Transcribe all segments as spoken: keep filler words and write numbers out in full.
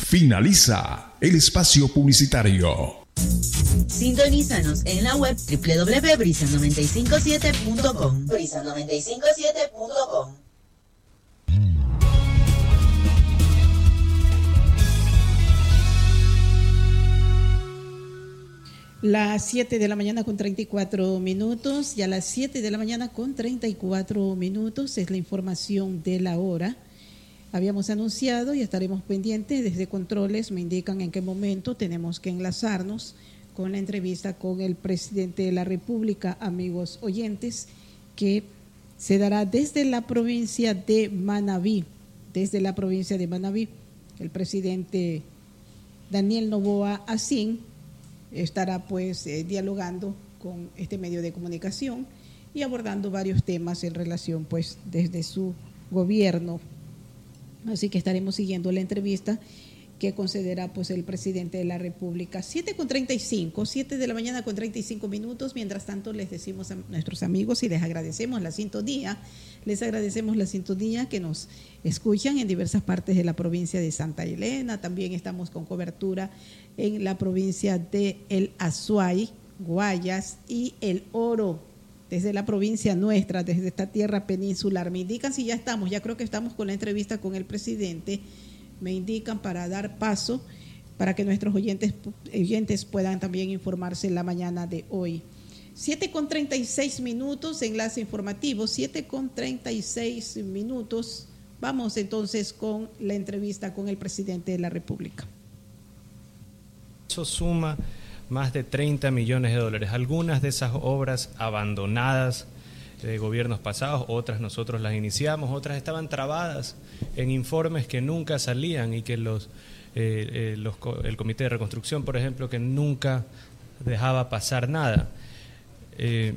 Finaliza el espacio publicitario. Sintonízanos en la web doble u doble u doble u punto brisa noventa y cinco siete punto com. brisa noventa y cinco siete punto com. Las siete de la mañana con treinta y cuatro minutos, y a las siete de la mañana con treinta y cuatro minutos es la información de la hora. Habíamos anunciado y estaremos pendientes desde controles, me indican en qué momento tenemos que enlazarnos con la entrevista con el presidente de la República, amigos oyentes, que se dará desde la provincia de Manabí, desde la provincia de Manabí. El presidente Daniel Noboa Asín estará pues eh, dialogando con este medio de comunicación y abordando varios temas en relación pues desde su gobierno. Así que estaremos siguiendo la entrevista que concederá pues el presidente de la República. siete con treinta y cinco, siete de la mañana con treinta y cinco minutos. Mientras tanto les decimos a nuestros amigos y les agradecemos la sintonía, les agradecemos la sintonía que nos escuchan en diversas partes de la provincia de Santa Elena. También estamos con cobertura en la provincia de El Azuay, Guayas y El Oro, desde la provincia nuestra, desde esta tierra peninsular. Me indican si ya estamos, ya creo que estamos con la entrevista con el presidente, me indican para dar paso, para que nuestros oyentes, oyentes puedan también informarse en la mañana de hoy. siete con treinta y seis minutos, enlace informativo, siete con treinta y seis minutos. Vamos entonces con la entrevista con el presidente de la República. Eso suma más de treinta millones de dólares. Algunas de esas obras abandonadas de gobiernos pasados, otras nosotros las iniciamos, otras estaban trabadas en informes que nunca salían y que los, eh, eh, los el Comité de Reconstrucción, por ejemplo, que nunca dejaba pasar nada. Eh,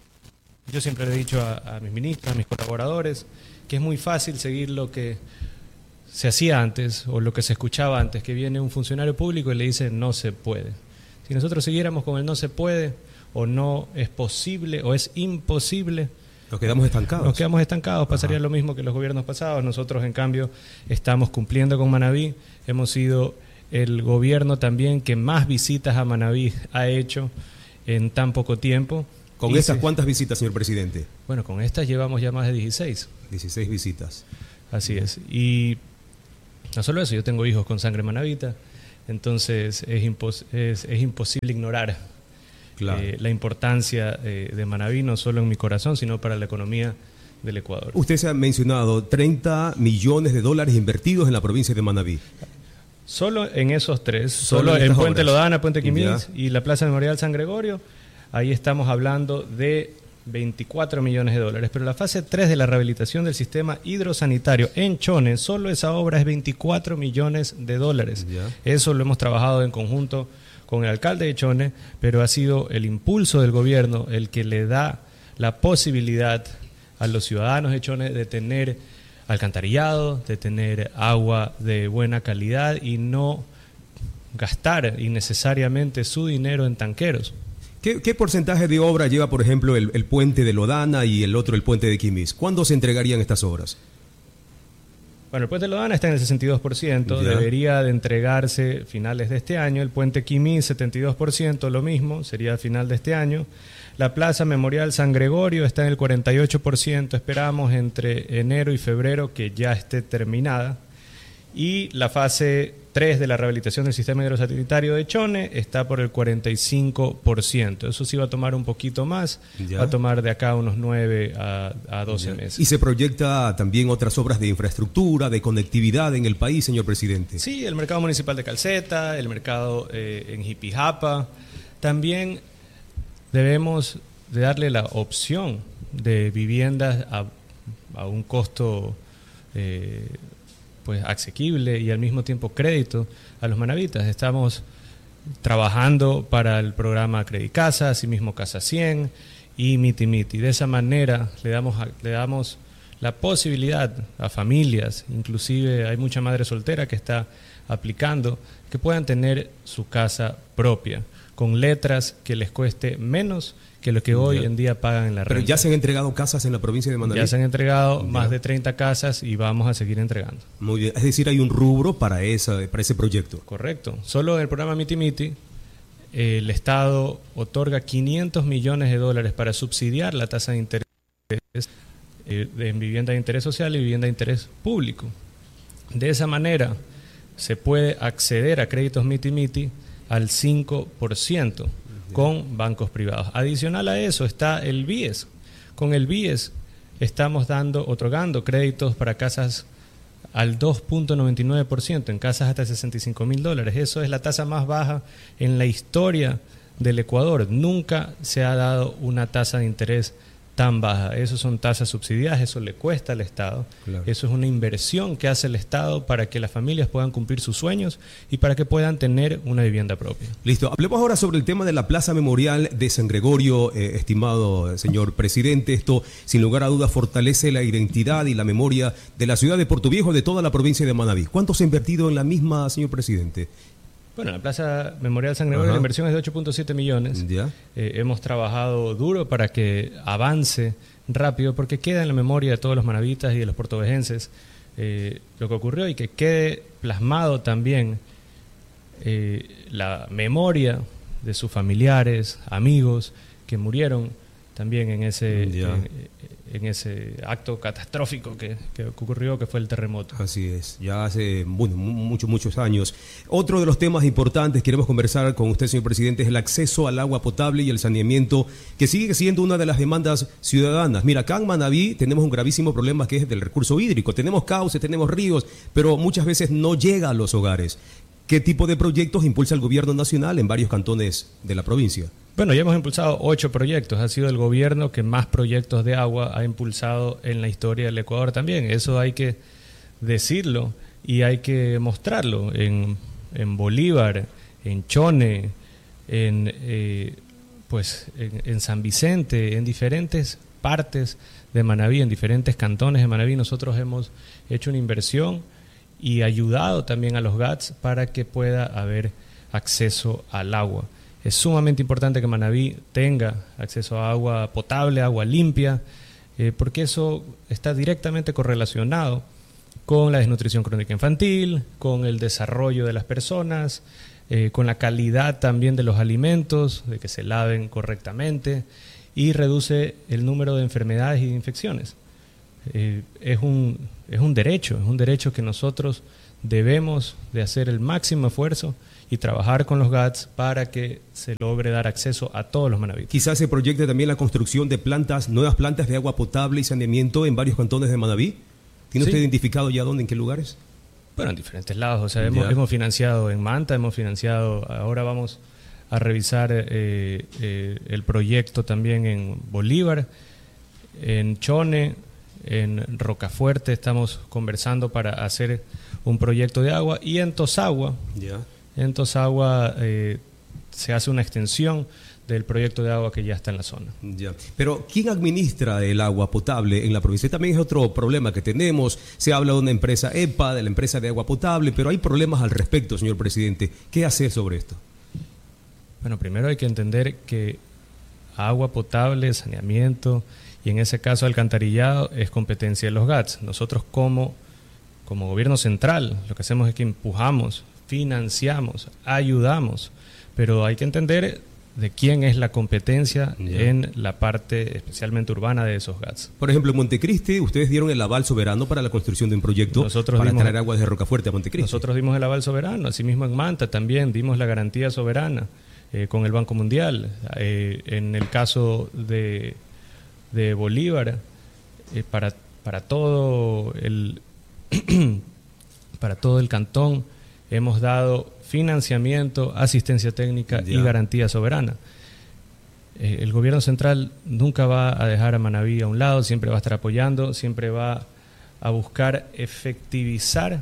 yo siempre le he dicho a, a mis ministros, a mis colaboradores, que es muy fácil seguir lo que se hacía antes o lo que se escuchaba antes, que viene un funcionario público y le dice no se puede. Si nosotros siguiéramos con el no se puede o no es posible o es imposible, nos quedamos estancados. Nos quedamos estancados, pasaría Ajá. lo mismo que los gobiernos pasados. Nosotros, en cambio, estamos cumpliendo con Manabí. Hemos sido el gobierno también que más visitas a Manabí ha hecho en tan poco tiempo. ¿Con y estas se... cuántas visitas, señor presidente? Bueno, con estas llevamos ya más de dieciséis. dieciséis visitas. Así es. Y no solo eso, yo tengo hijos con sangre manabita, entonces es, impos es, es imposible ignorar claro. eh, la importancia eh, de Manabí, no solo en mi corazón, sino para la economía del Ecuador. Usted se ha mencionado treinta millones de dólares invertidos en la provincia de Manabí. Solo en esos tres, solo, solo en, en Puente obras. Lodana, Puente Quimís y la Plaza Memorial San Gregorio, ahí estamos hablando de veinticuatro millones de dólares, pero la fase tres de la rehabilitación del sistema hidrosanitario en Chone, solo esa obra es veinticuatro millones de dólares. Ya. Eso lo hemos trabajado en conjunto con el alcalde de Chone, pero ha sido el impulso del gobierno el que le da la posibilidad a los ciudadanos de Chone de tener alcantarillado, de tener agua de buena calidad y no gastar innecesariamente su dinero en tanqueros. ¿Qué, ¿Qué porcentaje de obra lleva, por ejemplo, el, el puente de Lodana y el otro, el puente de Quimís? ¿Cuándo se entregarían estas obras? Bueno, el puente de Lodana está en el sesenta y dos por ciento, ya. Debería de entregarse finales de este año. El puente Quimís, setenta y dos por ciento, lo mismo, sería final de este año. La Plaza Memorial San Gregorio está en el cuarenta y ocho por ciento, esperamos entre enero y febrero que ya esté terminada. Y la fase tres de la rehabilitación del sistema hidrosanitario de Chone está por el cuarenta y cinco por ciento. Eso sí va a tomar un poquito más, ¿ya? Va a tomar de acá unos nueve a doce ya. meses. ¿Y se proyecta también otras obras de infraestructura, de conectividad en el país, señor presidente? Sí, el mercado municipal de Calceta, el mercado eh, en Jipijapa. También debemos de darle la opción de viviendas a, a un costo eh, pues asequible y al mismo tiempo crédito a los manavitas. Estamos trabajando para el programa Credicasa, asimismo Casa cien y Miti Miti. De esa manera le damos, le damos la posibilidad a familias, inclusive hay mucha madre soltera que está aplicando, que puedan tener su casa propia. con letras que les cueste menos que lo que hoy ya. en día pagan en la renta. Pero ya se han entregado casas en la provincia de Manabí. Ya se han entregado ya. más de treinta casas y vamos a seguir entregando. Muy bien, es decir, hay un rubro para, esa, para ese proyecto. Correcto. Solo en el programa Miti Miti, eh, el Estado otorga quinientos millones de dólares para subsidiar la tasa de interés eh, en vivienda de interés social y vivienda de interés público. De esa manera se puede acceder a créditos Miti Miti al cinco por ciento con bancos privados. Adicional a eso está el B I E S. Con el B I E S estamos dando, otorgando créditos para casas al dos punto noventa y nueve por ciento, en casas hasta sesenta y cinco mil dólares. Eso es la tasa más baja en la historia del Ecuador. Nunca se ha dado una tasa de interés tan baja. Eso son tasas subsidiadas, eso le cuesta al Estado. Claro. Eso es una inversión que hace el Estado para que las familias puedan cumplir sus sueños y para que puedan tener una vivienda propia. Listo. Hablemos ahora sobre el tema de la Plaza Memorial de San Gregorio, eh, estimado señor presidente. Esto, sin lugar a dudas, fortalece la identidad y la memoria de la ciudad de Puerto Viejo, de toda la provincia de Manabí. ¿Cuánto se ha invertido en la misma, señor presidente? Bueno, la Plaza Memorial San Gregorio, Ajá. la inversión es de ocho punto siete millones. ¿Ya? Eh, hemos trabajado duro para que avance rápido, porque queda en la memoria de todos los manavitas y de los portovejenses eh, lo que ocurrió, y que quede plasmado también eh, la memoria de sus familiares, amigos que murieron también en ese, en, en ese acto catastrófico que, que ocurrió, que fue el terremoto. Así es, ya hace bueno, muchos, muchos años. Otro de los temas importantes que queremos conversar con usted, señor presidente, es el acceso al agua potable y el saneamiento, que sigue siendo una de las demandas ciudadanas. Mira, acá en Manabí tenemos un gravísimo problema que es del recurso hídrico. Tenemos cauces, tenemos ríos, pero muchas veces no llega a los hogares. ¿Qué tipo de proyectos impulsa el gobierno nacional en varios cantones de la provincia? Bueno, ya hemos impulsado ocho proyectos. Ha sido el gobierno que más proyectos de agua ha impulsado en la historia del Ecuador también. Eso hay que decirlo y hay que mostrarlo en, en Bolívar, en Chone, en, eh, pues, en, en San Vicente, en diferentes partes de Manabí, en diferentes cantones de Manabí. Nosotros hemos hecho una inversión y ayudado también a los G A T S para que pueda haber acceso al agua. Es sumamente importante que Manabí tenga acceso a agua potable, agua limpia, eh, porque eso está directamente correlacionado con la desnutrición crónica infantil, con el desarrollo de las personas, eh, con la calidad también de los alimentos, de que se laven correctamente, y reduce el número de enfermedades y de infecciones. Eh, es un, es un derecho, es un derecho que nosotros debemos de hacer el máximo esfuerzo y trabajar con los G A T S para que se logre dar acceso a todos los manavitas. Quizás se proyecte también la construcción de plantas, nuevas plantas de agua potable y saneamiento en varios cantones de Manabí. ¿Tiene sí. usted identificado ya dónde, en qué lugares? Bueno, en diferentes lados. O sea, hemos, hemos financiado en Manta, hemos financiado, ahora vamos a revisar eh, eh, el proyecto también en Bolívar, en Chone, en Rocafuerte estamos conversando para hacer un proyecto de agua, y en Tosagua, ya. en Tosagua eh, se hace una extensión del proyecto de agua que ya está en la zona. Ya. Pero ¿quién administra el agua potable en la provincia? También es otro problema que tenemos. Se habla de una empresa E P A, de la empresa de agua potable, pero hay problemas al respecto, señor presidente. ¿Qué hacer sobre esto? Bueno, primero hay que entender que agua potable, saneamiento y en ese caso alcantarillado es competencia de los G A T S. Nosotros como, como gobierno central lo que hacemos es que empujamos, financiamos, ayudamos, pero hay que entender de quién es la competencia yeah. en la parte especialmente urbana de esos G A T S. Por ejemplo, en Montecristi, ustedes dieron el aval soberano para la construcción de un proyecto nosotros para dimos, traer aguas de Rocafuerte a Montecristi. Nosotros dimos el aval soberano, asimismo en Manta también dimos la garantía soberana eh, con el Banco Mundial. Eh, en el caso de, de Bolívar, eh, para, para, todo el, para todo el cantón hemos dado financiamiento, asistencia técnica ya. y garantía soberana. Eh, el gobierno central nunca va a dejar a Manabí a un lado, siempre va a estar apoyando, siempre va a buscar efectivizar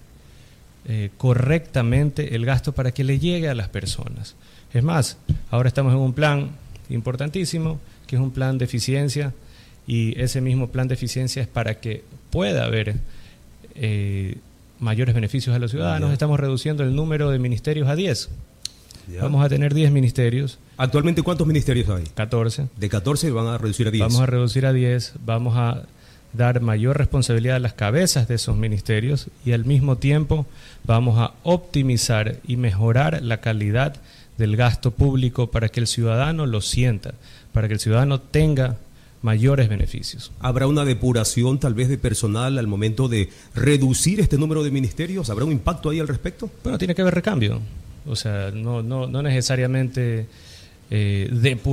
eh, correctamente el gasto para que le llegue a las personas. Es más, ahora estamos en un plan importantísimo, que es un plan de eficiencia, y ese mismo plan de eficiencia es para que pueda haber eh, mayores beneficios a los ciudadanos. Ya. Estamos reduciendo el número de ministerios a diez. Ya. Vamos a tener diez ministerios. ¿Actualmente cuántos ministerios hay? catorce. De catorce van a reducir a diez. Vamos a reducir a diez, vamos a dar mayor responsabilidad a las cabezas de esos ministerios y al mismo tiempo vamos a optimizar y mejorar la calidad del gasto público para que el ciudadano lo sienta, para que el ciudadano tenga mayores beneficios. ¿Habrá una depuración tal vez de personal al momento de reducir este número de ministerios? ¿Habrá un impacto ahí al respecto? Bueno, tiene que haber recambio. O sea, no, no, no necesariamente eh,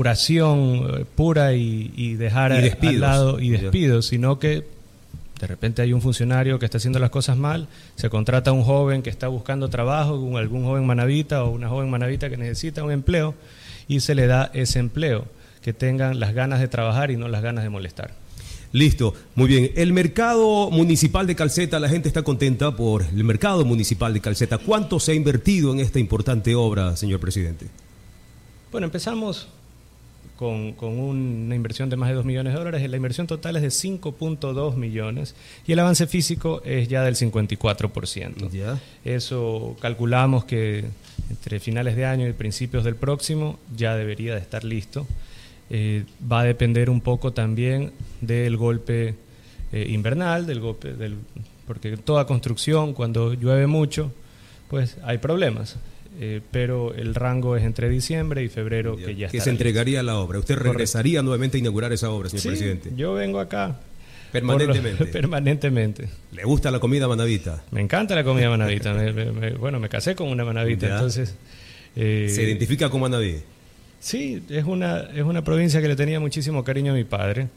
depuración pura y, y dejar y despidos. al lado y despidos, sino que de repente hay un funcionario que está haciendo las cosas mal, se contrata a un joven que está buscando trabajo, algún joven manabita o una joven manabita que necesita un empleo y se le da ese empleo, que tengan las ganas de trabajar y no las ganas de molestar. Listo, muy bien. El mercado municipal de Calceta, la gente está contenta por el mercado municipal de Calceta. ¿Cuánto se ha invertido en esta importante obra, señor presidente? Bueno, empezamos con, con una inversión de más de dos millones de dólares. La inversión total es de cinco punto dos millones y el avance físico es ya del cincuenta y cuatro por ciento. Ya. Eso calculamos que entre finales de año y principios del próximo ya debería de estar listo. Eh, va a depender un poco también del golpe eh, invernal, del golpe del, porque toda construcción cuando llueve mucho, pues hay problemas. Eh, pero el rango es entre diciembre y febrero que ya que estará se entregaría listo. La obra. ¿Usted regresaría Correcto. Nuevamente a inaugurar esa obra, señor sí, presidente? Yo vengo acá permanentemente. Lo, permanentemente. ¿Le gusta la comida manabita? Me encanta la comida manabita. me, me, me, bueno, me casé con una manabita, ya. entonces. Eh, ¿Se identifica con Manaví? Sí, es una, es una provincia que le tenía muchísimo cariño a mi padre.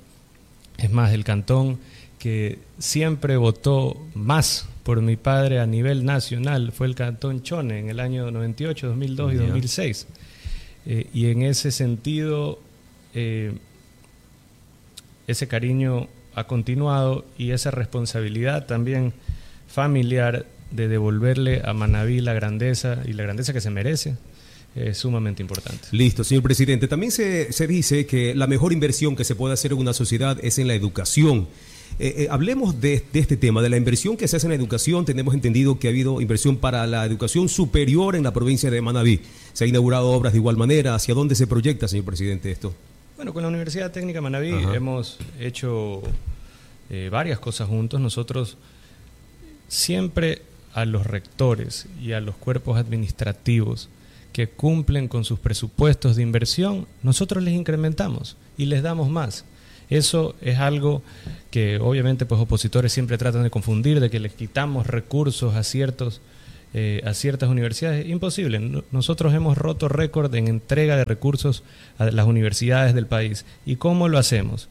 Es más, el cantón que siempre votó más por mi padre a nivel nacional fue el cantón Chone en el año noventa y ocho, dos mil dos y dos mil seis. Eh, y en ese sentido, eh, ese cariño ha continuado y esa responsabilidad también familiar de devolverle a Manaví la grandeza y la grandeza que se merece. Es sumamente importante. Listo, señor presidente. También se, se dice que la mejor inversión que se puede hacer en una sociedad es en la educación. Eh, eh, hablemos de, de este tema, de la inversión que se hace en la educación. Tenemos entendido que ha habido inversión para la educación superior en la provincia de Manabí. Se han inaugurado obras de igual manera. ¿Hacia dónde se proyecta, señor presidente, esto? Bueno, con la Universidad Técnica Manabí Ajá. hemos hecho eh, varias cosas juntos. Nosotros siempre a los rectores y a los cuerpos administrativos que cumplen con sus presupuestos de inversión, nosotros les incrementamos y les damos más. Eso es algo que obviamente pues opositores siempre tratan de confundir, de que les quitamos recursos a ciertos eh, a ciertas universidades. Imposible. Nosotros hemos roto récord en entrega de recursos a las universidades del país. ¿Y cómo lo hacemos?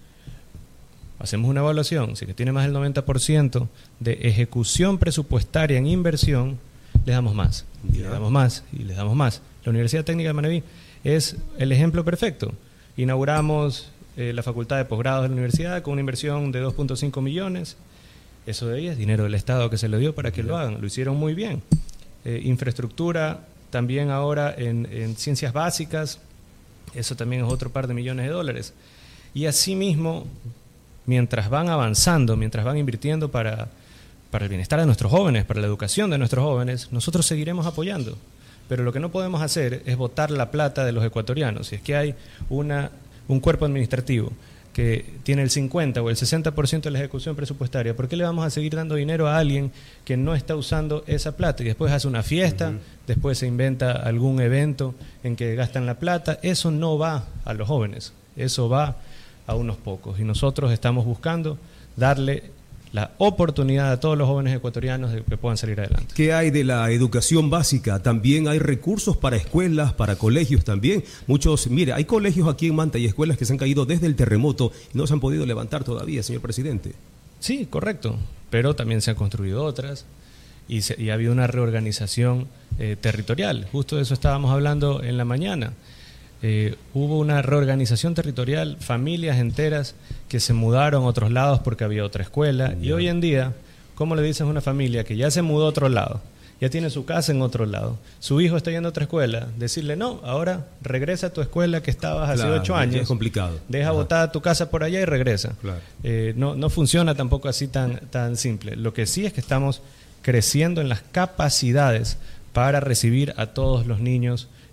Hacemos una evaluación. Si que tiene más del noventa por ciento de ejecución presupuestaria en inversión, les damos más, y les damos más, y les damos más. La Universidad Técnica de Manabí es el ejemplo perfecto. Inauguramos eh, la Facultad de Posgrados de la universidad con una inversión de dos punto cinco millones. Eso de ahí es dinero del Estado que se le dio para que lo hagan. Lo hicieron muy bien. Eh, infraestructura, también ahora en, en ciencias básicas, eso también es otro par de millones de dólares. Y asimismo, mientras van avanzando, mientras van invirtiendo para... para el bienestar de nuestros jóvenes, para la educación de nuestros jóvenes, nosotros seguiremos apoyando. Pero lo que no podemos hacer es botar la plata de los ecuatorianos. Si es que hay una, un cuerpo administrativo que tiene el cincuenta o el sesenta por ciento de la ejecución presupuestaria, ¿por qué le vamos a seguir dando dinero a alguien que no está usando esa plata? Y después hace una fiesta, uh-huh. después se inventa algún evento en que gastan la plata. Eso no va a los jóvenes, eso va a unos pocos. Y nosotros estamos buscando darle la oportunidad a todos los jóvenes ecuatorianos de que puedan salir adelante. ¿Qué hay de la educación básica? También hay recursos para escuelas, para colegios también. Muchos, mire, hay colegios aquí en Manta y escuelas que se han caído desde el terremoto y no se han podido levantar todavía, señor presidente. Sí, correcto, pero también se han construido otras y, se, y ha habido una reorganización eh, territorial. Justo de eso estábamos hablando en la mañana. Eh, hubo una reorganización territorial, familias enteras que se mudaron a otros lados porque había otra escuela. Y hoy en día, ¿cómo le dices a una familia que ya se mudó a otro lado, ya tiene su casa en otro lado, su hijo está yendo a otra escuela? Decirle, no, ahora regresa a tu escuela que estabas hace claro, ocho años. Es complicado. Deja botada tu casa por allá y regresa. Claro. Eh, no, no funciona tampoco así tan, tan simple. Lo que sí es que estamos creciendo en las capacidades para recibir a todos los niños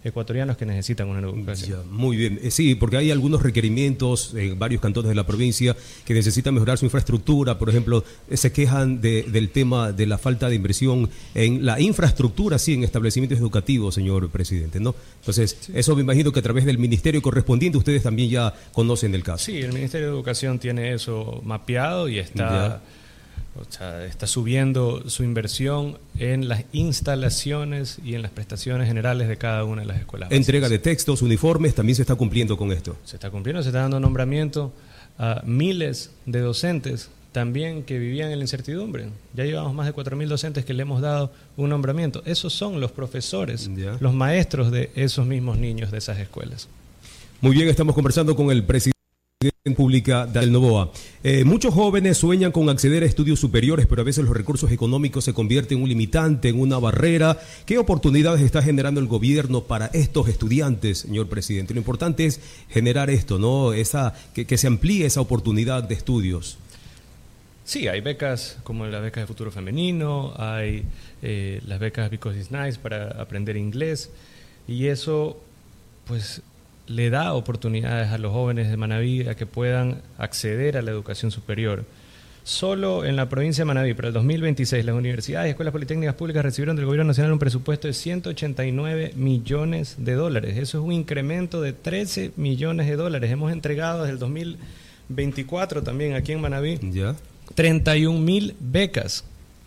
ecuatorianos que necesitan una educación. Ya, muy bien. Eh, sí, porque hay algunos requerimientos en varios cantones de la provincia que necesitan mejorar su infraestructura. Por ejemplo, eh, se quejan de, del tema de la falta de inversión en la infraestructura, sí, en establecimientos educativos, señor presidente, ¿no? Entonces, sí. Eso me imagino que a través del ministerio correspondiente ustedes también ya conocen el caso. Sí, el Ministerio de Educación tiene eso mapeado y está... O sea, está subiendo su inversión en las instalaciones y en las prestaciones generales de cada una de las escuelas básicas. Entrega de textos, uniformes, también se está cumpliendo con esto. Se está cumpliendo, se está dando nombramiento a miles de docentes también que vivían en la incertidumbre. Ya llevamos más de cuatro mil docentes que le hemos dado un nombramiento. Esos son los profesores, ya. Los maestros de esos mismos niños de esas escuelas. Muy bien, estamos conversando con el presidente Pública Daniel Noboa. Eh, muchos jóvenes sueñan con acceder a estudios superiores, pero a veces los recursos económicos se convierten en un limitante, en una barrera. ¿Qué oportunidades está generando el gobierno para estos estudiantes, señor presidente? Lo importante es generar esto, ¿no? Esa, que, que se amplíe esa oportunidad de estudios. Sí, hay becas como las becas de futuro femenino, hay eh, las becas Because It's Nice para aprender inglés, y eso, pues, le da oportunidades a los jóvenes de Manabí a que puedan acceder a la educación superior. Solo en la provincia de Manabí, para el dos mil veintiséis, las universidades y escuelas politécnicas públicas recibieron del Gobierno Nacional un presupuesto de ciento ochenta y nueve millones de dólares. Eso es un incremento de trece millones de dólares. Hemos entregado desde el dos mil veinticuatro también aquí en Manabí ¿Ya? treinta y un mil becas.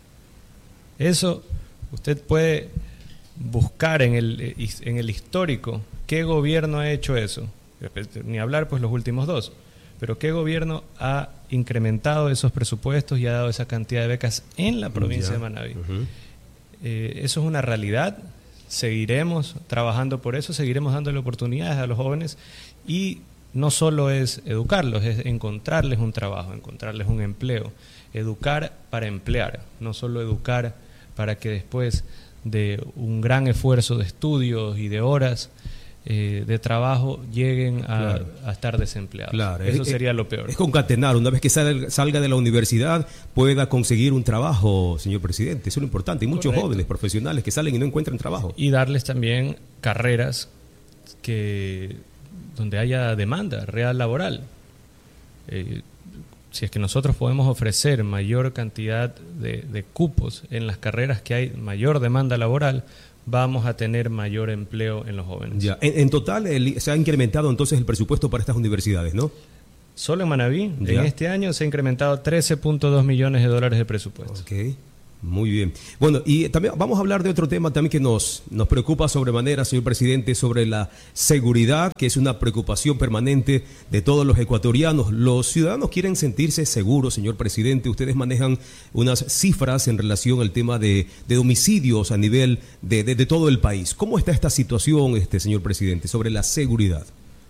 Eso usted puede buscar en el, en el histórico. ¿Qué gobierno ha hecho eso? Ni hablar, pues, los últimos dos. Pero ¿qué gobierno ha incrementado esos presupuestos y ha dado esa cantidad de becas en la provincia ya. de Manabí? Uh-huh. Eh, eso es una realidad. Seguiremos trabajando por eso, seguiremos dándole oportunidades a los jóvenes, y no solo es educarlos, es encontrarles un trabajo, encontrarles un empleo. Educar para emplear, no solo educar para que después de un gran esfuerzo de estudios y de horas Eh, de trabajo lleguen a, claro. a estar desempleados. Claro. Eso es, sería lo peor. Es concatenar, una vez que salga, salga de la universidad pueda conseguir un trabajo, señor presidente. Eso es lo importante. Hay muchos Correcto. jóvenes profesionales que salen y no encuentran trabajo. Y darles también carreras que donde haya demanda real laboral. Eh, si es que nosotros podemos ofrecer mayor cantidad de, de cupos en las carreras que hay mayor demanda laboral, vamos a tener mayor empleo en los jóvenes. Ya. En, en total el, se ha incrementado entonces el presupuesto para estas universidades, ¿no? Solo en Manabí, ya. en este año se ha incrementado trece punto dos millones de dólares de presupuesto. Ok, muy bien. Bueno, y también vamos a hablar de otro tema también que nos, nos preocupa sobremanera, señor presidente, sobre la seguridad, que es una preocupación permanente de todos los ecuatorianos. Los ciudadanos quieren sentirse seguros, señor presidente. Ustedes manejan unas cifras en relación al tema de, de homicidios a nivel de, de, de todo el país. ¿Cómo está esta situación, este señor presidente, sobre la seguridad?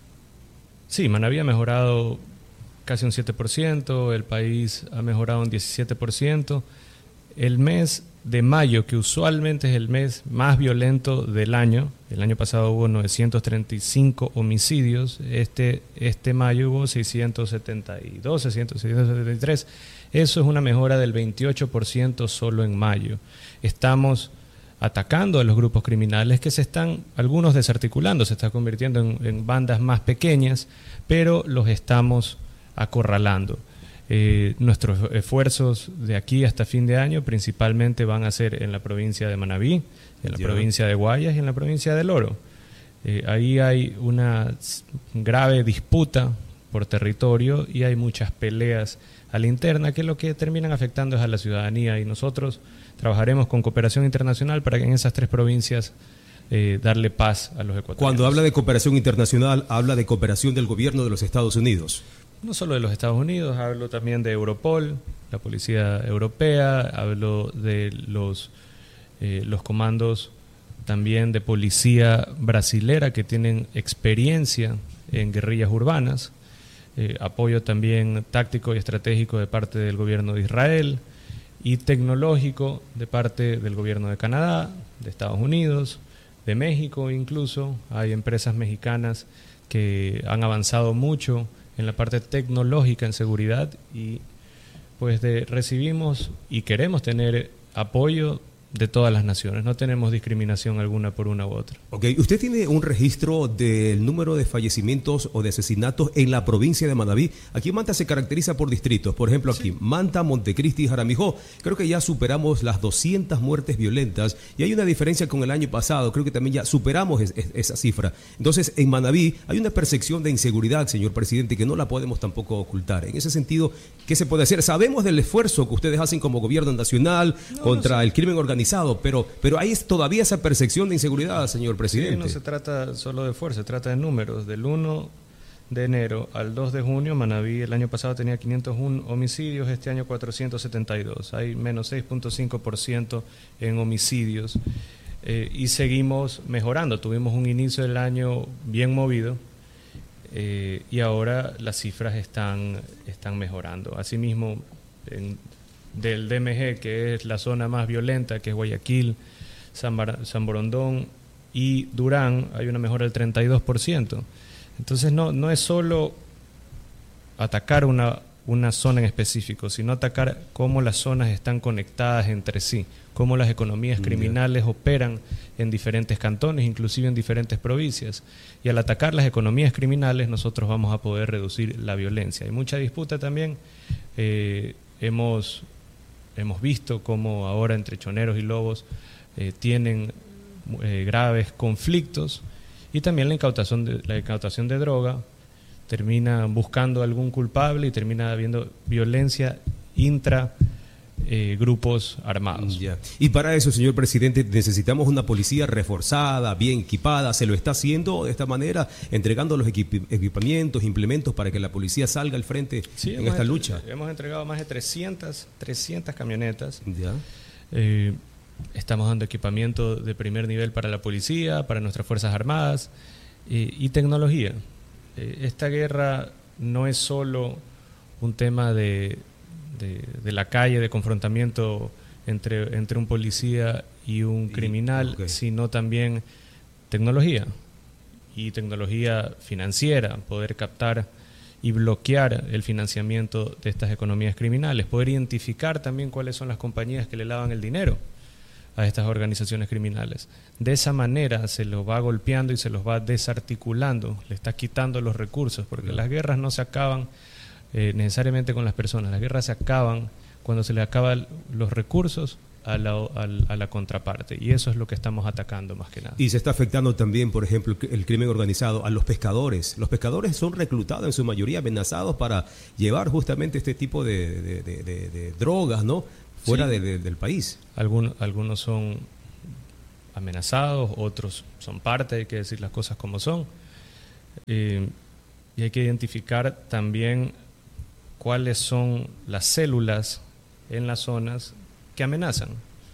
Sí, Manabí ha mejorado casi un siete por ciento, el país ha mejorado un diecisiete por ciento. El mes de mayo, que usualmente es el mes más violento del año, el año pasado hubo novecientos treinta y cinco homicidios, este, este mayo hubo seiscientos setenta y dos, seiscientos setenta y tres, eso es una mejora del veintiocho por ciento solo en mayo. Estamos atacando a los grupos criminales que se están, algunos desarticulando, se están convirtiendo en, en bandas más pequeñas, pero los estamos acorralando. Eh, nuestros esfuerzos de aquí hasta fin de año principalmente van a ser en la provincia de Manabí, en la yeah. provincia de Guayas y en la provincia del Oro. Eh, ahí hay una grave disputa por territorio y hay muchas peleas a la interna que lo que terminan afectando es a la ciudadanía, y nosotros trabajaremos con cooperación internacional para que en esas tres provincias eh, darle paz a los ecuatorianos. Cuando habla de cooperación internacional, habla de cooperación del gobierno de los Estados Unidos. No solo de los Estados Unidos, hablo también de Europol, la policía europea, hablo de los, eh, los comandos también de policía brasilera que tienen experiencia en guerrillas urbanas, eh, apoyo también táctico y estratégico de parte del gobierno de Israel y tecnológico de parte del gobierno de Canadá, de Estados Unidos, de México incluso. Hay empresas mexicanas que han avanzado mucho en la parte tecnológica en seguridad, y pues de, recibimos y queremos tener apoyo de todas las naciones. No tenemos discriminación alguna por una u otra. Ok, ¿usted tiene un registro del número de fallecimientos o de asesinatos en la provincia de Manabí? Aquí Manta se caracteriza por distritos. Por ejemplo, aquí, sí. Manta, Montecristi y Jaramijó. Creo que ya superamos las doscientas muertes violentas y hay una diferencia con el año pasado. Creo que también ya superamos es, es, esa cifra. Entonces, en Manabí hay una percepción de inseguridad, señor presidente, que no la podemos tampoco ocultar. En ese sentido, ¿qué se puede hacer? Sabemos del esfuerzo que ustedes hacen como gobierno nacional no, contra no sé. el crimen organizado. Pero, pero hay todavía esa percepción de inseguridad, señor presidente. Sí, no se trata solo de fuerza, se trata de números. Del uno de enero al dos de junio, Manabí el año pasado tenía quinientos uno homicidios, este año cuatrocientos setenta y dos. Hay menos seis punto cinco por ciento en homicidios eh, y seguimos mejorando. Tuvimos un inicio del año bien movido eh, y ahora las cifras están, están mejorando. Asimismo, en del D M G, que es la zona más violenta, que es Guayaquil, San, Bar- San Borondón y Durán, hay una mejora del treinta y dos por ciento. Entonces no, no es solo atacar una, una zona en específico, sino atacar cómo las zonas están conectadas entre sí, cómo las economías criminales operan en diferentes cantones, inclusive en diferentes provincias. Y al atacar las economías criminales nosotros vamos a poder reducir la violencia. Hay mucha disputa también. Eh, hemos... Hemos visto cómo ahora entre choneros y lobos eh, tienen eh, graves conflictos y también la incautación de, la incautación de droga termina buscando algún culpable y termina habiendo violencia intra eh, grupos armados. Ya. Y para eso, señor presidente, necesitamos una policía reforzada, bien equipada. ¿Se lo está haciendo de esta manera, entregando los equip- equipamientos, implementos para que la policía salga al frente sí, en esta entre- lucha? Hemos entregado más de trescientas, trescientas camionetas. Ya. Eh, estamos dando equipamiento de primer nivel para la policía, para nuestras Fuerzas Armadas eh, y tecnología. Eh, esta guerra no es solo un tema de... De, de la calle, de confrontamiento entre, entre un policía y un criminal, okay. sino también tecnología y tecnología financiera, poder captar y bloquear el financiamiento de estas economías criminales, poder identificar también cuáles son las compañías que le lavan el dinero a estas organizaciones criminales. De esa manera se los va golpeando y se los va desarticulando, le está quitando los recursos, porque no. las guerras no se acaban Eh, necesariamente con las personas. Las guerras se acaban cuando se le acaban los recursos a la, a, a la contraparte, y eso es lo que estamos atacando más que nada. Y se está afectando también, por ejemplo, el crimen organizado a los pescadores. Los pescadores son reclutados en su mayoría, amenazados para llevar justamente este tipo de, de, de, de, de drogas, ¿no? Fuera sí. de, de, del país. Algunos, algunos son amenazados, otros son parte, hay que decir las cosas como son. Eh, y hay que identificar también cuáles son las células en las zonas que amenazan.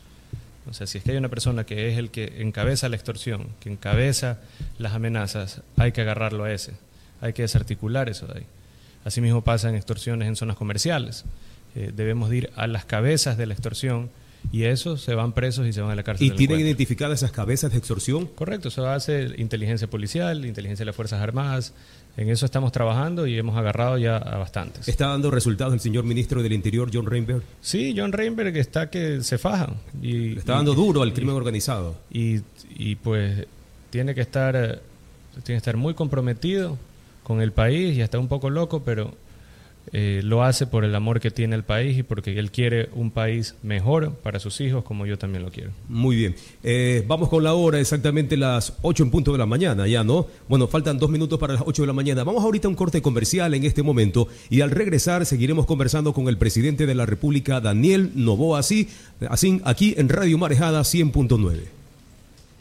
O sea, si es que hay una persona que es el que encabeza la extorsión, que encabeza las amenazas, hay que agarrarlo a ese, hay que desarticular eso de ahí. Asimismo pasa en extorsiones en zonas comerciales. Eh, debemos ir a las cabezas de la extorsión y esos se van presos y se van a la cárcel. ¿Y tienen identificadas esas cabezas de extorsión? Correcto, eso hace inteligencia policial, inteligencia de las Fuerzas Armadas. En eso estamos trabajando y hemos agarrado ya a bastantes. ¿Está dando resultados el señor ministro del Interior, John Reinberg? Sí, John Reinberg está que se faja. Y, está dando y, duro al y, crimen organizado. Y, y pues tiene que estar, tiene que estar muy comprometido con el país y está un poco loco, pero eh, lo hace por el amor que tiene el país y porque él quiere un país mejor para sus hijos, como yo también lo quiero. Muy bien. Eh, vamos con la hora, exactamente las ocho en punto de la mañana, ya, ¿no? Bueno, faltan dos minutos para las ocho de la mañana. Vamos ahorita a un corte comercial en este momento y al regresar seguiremos conversando con el presidente de la República, Daniel Noboa, así, así aquí en Radio Marejada cien punto nueve.